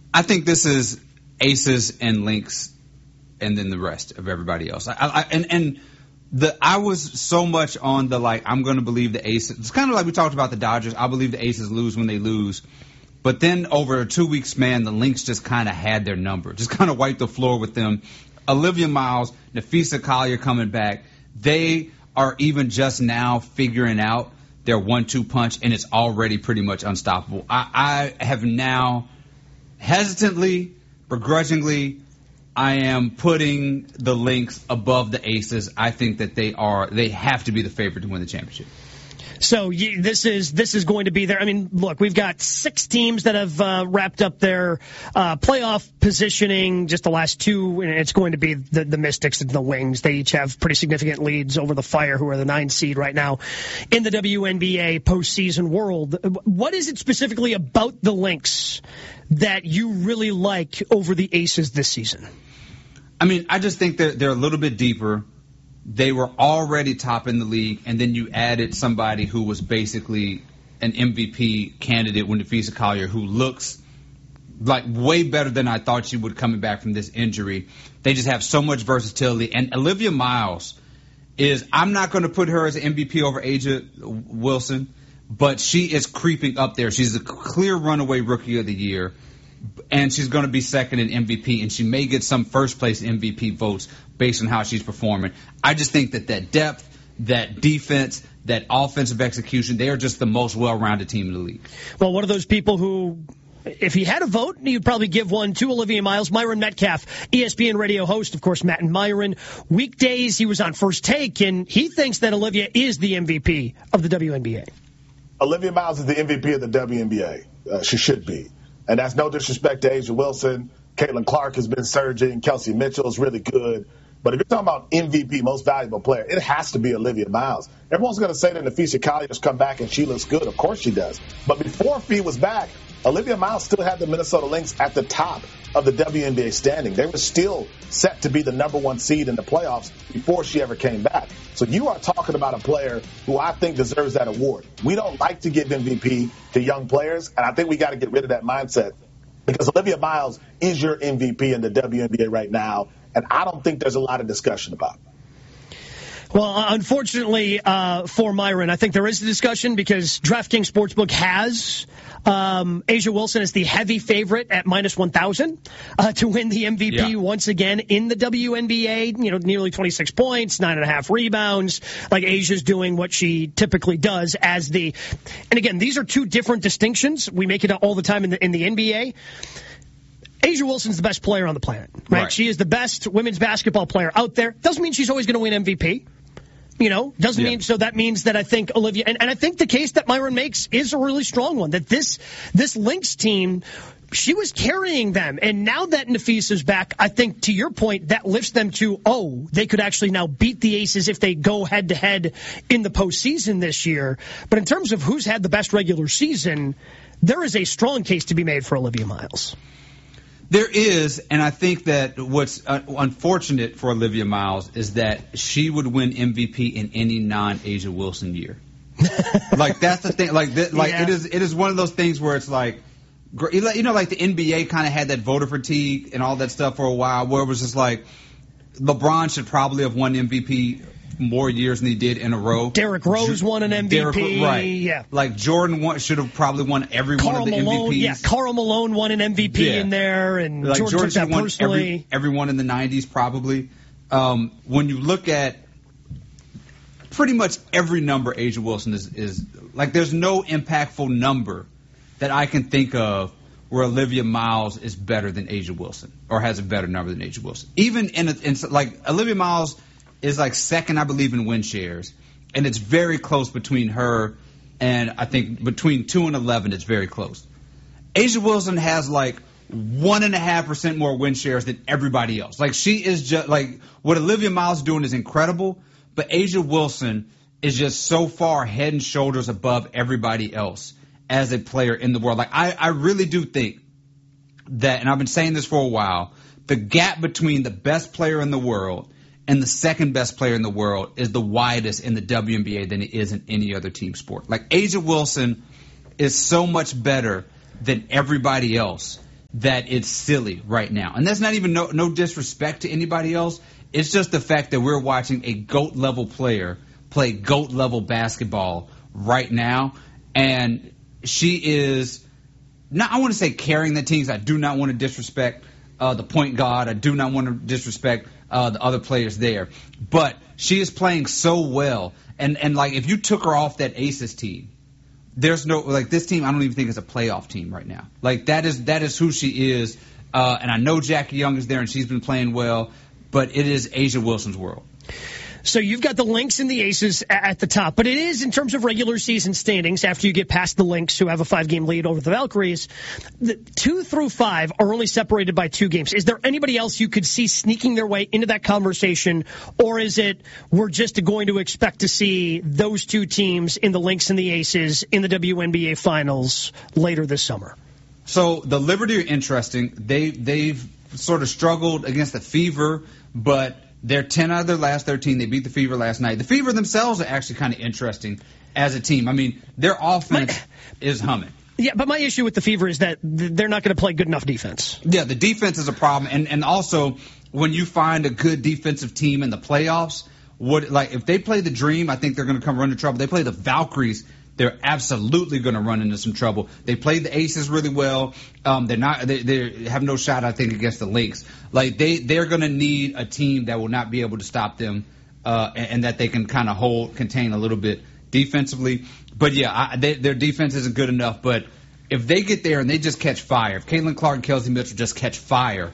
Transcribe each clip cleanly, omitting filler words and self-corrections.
I think this is Aces and Lynx, and then the rest of everybody else. I was so much on the I'm going to believe the Aces. It's kind of like we talked about the Dodgers. I believe the Aces lose when they lose. But then over a 2-week span, the Lynx just kind of had their number, just kind of wiped the floor with them. Olivia Miles, Napheesa Collier coming back. They are even just now figuring out their 1-2 punch, and it's already pretty much unstoppable. I have now hesitantly, begrudgingly, I am putting the Lynx above the Aces. I think that they have to be the favorite to win the championship. So this is going to be there. I mean, look, we've got 6 teams that have wrapped up their playoff positioning, just the last 2, and it's going to be the Mystics and the Wings. They each have pretty significant leads over the Fire, who are the 9 seed right now in the WNBA postseason world. What is it specifically about the Lynx that you really like over the Aces this season? I mean, I just think they're a little bit deeper. They were already top in the league, and then you added somebody who was basically an MVP candidate with Napheesa Collier, who looks like way better than I thought she would coming back from this injury. They just have so much versatility. And Olivia Miles I'm not going to put her as an MVP over A'ja Wilson, but she is creeping up there. She's a clear runaway rookie of the year, and she's going to be second in MVP, and she may get some first-place MVP votes based on how she's performing. I just think that depth, that defense, that offensive execution, they are just the most well-rounded team in the league. Well, one of those people who, if he had a vote, you'd probably give one to Olivia Miles. Myron Metcalf, ESPN radio host, of course, Matt and Myron. Weekdays, he was on First Take, and he thinks that Olivia is the MVP of the WNBA. Olivia Miles is the MVP of the WNBA. She should be. And that's no disrespect to A'ja Wilson. Caitlin Clark has been surging. Kelsey Mitchell is really good. But if you're talking about MVP, most valuable player, it has to be Olivia Miles. Everyone's going to say that Napheesa Collier has come back and she looks good. Of course she does. But before Fee was back, Olivia Miles still had the Minnesota Lynx at the top of the WNBA standing. They were still set to be the number 1 seed in the playoffs before she ever came back. So you are talking about a player who I think deserves that award. We don't like to give MVP to young players, and I think we got to get rid of that mindset because Olivia Miles is your MVP in the WNBA right now, and I don't think there's a lot of discussion about it. Well, unfortunately for Myron, I think there is a discussion because DraftKings Sportsbook has A'ja Wilson as the heavy favorite at minus 1,000 to win the MVP once again in the WNBA. You know, nearly 26 points, 9.5 rebounds. Like Asia's doing what she typically does as the. And again, these are 2 different distinctions. We make it all the time in the NBA. A'ja Wilson's the best player on the planet, right? She is the best women's basketball player out there. Doesn't mean she's always going to win MVP. You know, doesn't mean, so that means that I think Olivia, and I think the case that Myron makes is a really strong one, that this Lynx team, she was carrying them, and now that Napheesa's back, I think, to your point, that lifts them to, they could actually now beat the Aces if they go head-to-head in the postseason this year. But in terms of who's had the best regular season, there is a strong case to be made for Olivia Miles. There is, and I think that what's unfortunate for Olivia Miles is that she would win MVP in any non-A'ja Wilson year. That's the thing. It is one of those things where it's like, you know, like the NBA kind of had that voter fatigue and all that stuff for a while, where it was just like LeBron should probably have won MVP more years than he did in a row. Derrick Rose won an MVP. Right. Yeah. Like Jordan should have probably won every one of the MVPs. Yeah, Karl Malone won an MVP in there, and like Jordan took that personally. Everyone in the 90s probably. When you look at pretty much every number A'ja Wilson is like, there's no impactful number that I can think of where Olivia Miles is better than A'ja Wilson or has a better number than A'ja Wilson. Even in like Olivia Miles is like second, I believe, in win shares, and it's very close between her and I think between 2 and 11, it's very close. A'ja Wilson has like 1.5% more win shares than everybody else. Like, she is just like, what Olivia Miles is doing is incredible, but A'ja Wilson is just so far head and shoulders above everybody else as a player in the world. Like, I really do think that, and I've been saying this for a while, the gap between the best player in the world and the second best player in the world is the widest in the WNBA than it is in any other team sport. Like, A'ja Wilson is so much better than everybody else that it's silly right now. And that's not even no disrespect to anybody else. It's just the fact that we're watching a GOAT-level player play GOAT-level basketball right now. And she is, not, I want to say carrying the teams. I do not want to disrespect the point guard. I do not want to disrespect the other players there. But she is playing so well. And like, if you took her off that Aces team, there's no, like, this team I don't even think is a playoff team right now. Like, that is who she is. And I know Jackie Young is there and she's been playing well, but it is A'ja Wilson's world. So you've got the Lynx and the Aces at the top, but it is, in terms of regular season standings, after you get past the Lynx, who have a 5-game lead over the Valkyries, the 2 through 5 are only separated by 2 games. Is there anybody else you could see sneaking their way into that conversation, or is it we're just going to expect to see those 2 teams in the Lynx and the Aces in the WNBA Finals later this summer? So the Liberty are interesting. They've sort of struggled against the Fever, but they're 10 out of their last 13. They beat the Fever last night. The Fever themselves are actually kind of interesting as a team. I mean, their offense is humming. Yeah, but my issue with the Fever is that they're not going to play good enough defense. Yeah, the defense is a problem. And also, when you find a good defensive team in the playoffs, if they play the Dream, I think they're going to come run into trouble. They play the Valkyries, they're absolutely going to run into some trouble. They played the Aces really well. They have no shot, I think, against the Lynx. Like, they're going to need a team that will not be able to stop them, and that they can kind of contain a little bit defensively. But yeah, their defense isn't good enough. But if they get there and they just catch fire, if Caitlin Clark and Kelsey Mitchell just catch fire,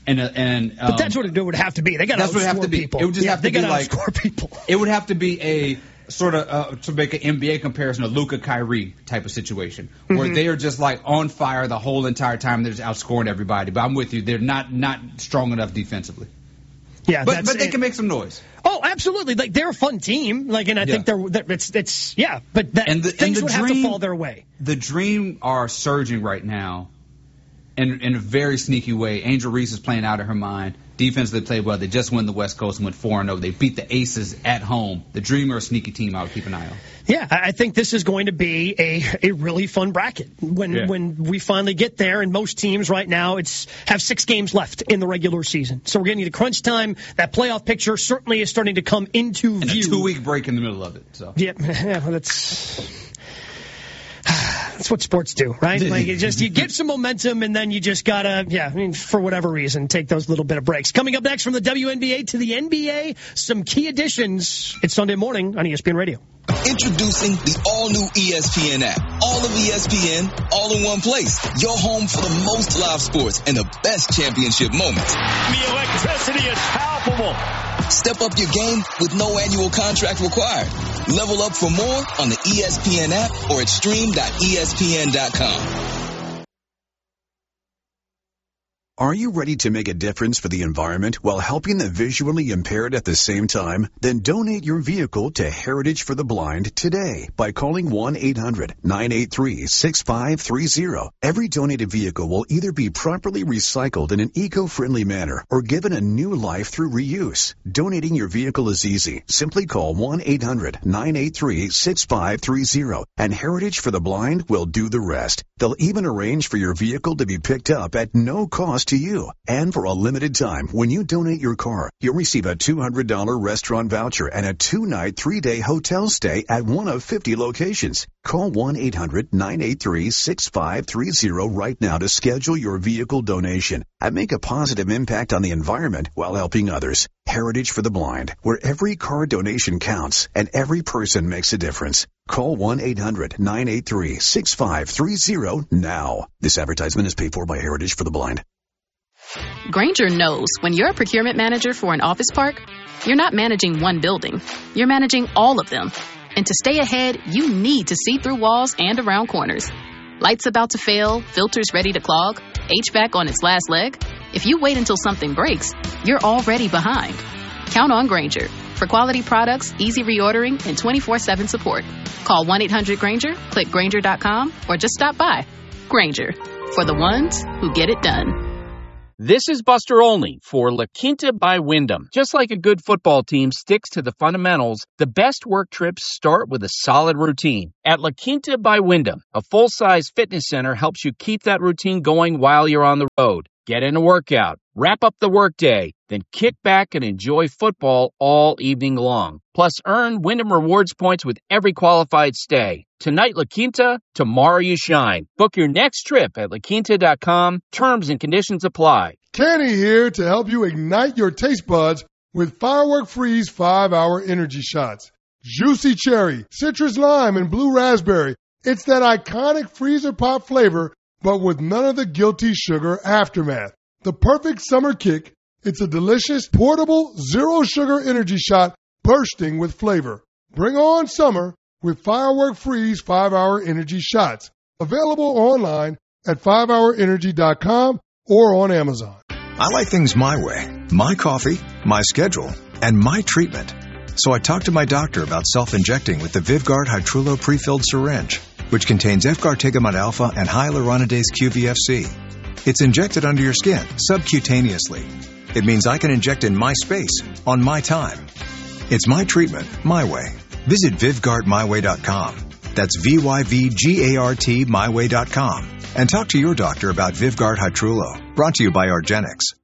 but that's what it would have to be. They got to outscore people. It would just have to be like outscore people. It would have to be a sort of to make an NBA comparison, a Luka Kyrie type of situation, where they are just like on fire the whole entire time. They're just outscoring everybody. But I'm with you; they're not strong enough defensively. Yeah, but they can make some noise. Oh, absolutely! Like, they're a fun team. Like, and I think it's yeah. But things would have to fall their way. The Dream are surging right now, in a very sneaky way. Angel Reese is playing out of her mind. Defense, they played well. They just won the West Coast and went 4-0. They beat the Aces at home. The Dream are a sneaky team. I would keep an eye on. Yeah, I think this is going to be a really fun bracket when we finally get there. And most teams right now have 6 games left in the regular season. So we're getting to crunch time. That playoff picture certainly is starting to come into view. And a 2-week break in the middle of it. So yeah, well, that's what sports do, right? Like, you get some momentum, and then you just gotta, for whatever reason, take those little bit of breaks. Coming up next, from the WNBA to the NBA, some key additions. It's Sunday morning on ESPN Radio. Introducing the all-new ESPN app. All of ESPN, all in one place. Your home for the most live sports and the best championship moments. The electricity is palpable. Step up your game with no annual contract required. Level up for more on the ESPN app or at stream.espn.com. Are you ready to make a difference for the environment while helping the visually impaired at the same time? Then donate your vehicle to Heritage for the Blind today by calling 1-800-983-6530. Every donated vehicle will either be properly recycled in an eco-friendly manner or given a new life through reuse. Donating your vehicle is easy. Simply call 1-800-983-6530 and Heritage for the Blind will do the rest. They'll even arrange for your vehicle to be picked up at no cost to you. And for a limited time, when you donate your car, you'll receive a $200 restaurant voucher and a 2-night, 3-day hotel stay at one of 50 locations. Call 1-800-983-6530 right now to schedule your vehicle donation and make a positive impact on the environment while helping others. Heritage for the Blind, where every car donation counts and every person makes a difference. Call 1-800-983-6530 now. This advertisement is paid for by Heritage for the Blind. Grainger knows when you're a procurement manager for an office park, you're not managing one building. You're managing all of them. And to stay ahead, you need to see through walls and around corners. Lights about to fail, filters ready to clog, HVAC on its last leg. If you wait until something breaks, you're already behind. Count on Grainger for quality products, easy reordering, and 24/7 support. Call 1-800-GRAINGER, click Grainger.com, or just stop by. Grainger, for the ones who get it done. This is Buster Olney for La Quinta by Wyndham. Just like a good football team sticks to the fundamentals, the best work trips start with a solid routine. At La Quinta by Wyndham, a full-size fitness center helps you keep that routine going while you're on the road. Get in a workout, wrap up the workday, then kick back and enjoy football all evening long. Plus, earn Wyndham Rewards points with every qualified stay. Tonight, La Quinta, tomorrow you shine. Book your next trip at laquinta.com. Terms and conditions apply. Kenny here to help you ignite your taste buds with Firework Freeze 5-Hour Energy Shots. Juicy cherry, citrus lime, and blue raspberry. It's that iconic freezer pop flavor, but with none of the guilty sugar aftermath. The perfect summer kick. It's a delicious, portable, zero-sugar energy shot bursting with flavor. Bring on summer with Firework Freeze 5-Hour Energy Shots. Available online at 5hourenergy.com or on Amazon. I like things my way. My coffee, my schedule, and my treatment. So I talked to my doctor about self-injecting with the Vyvgart Hytrulo prefilled syringe, which contains F-gartigimod alpha and hyaluronidase QVFC. It's injected under your skin, subcutaneously. It means I can inject in my space, on my time. It's my treatment, my way. Visit VyvgartMyWay.com. That's VYVGART myway.com. And talk to your doctor about Vyvgart Hytrulo. Brought to you by argenx.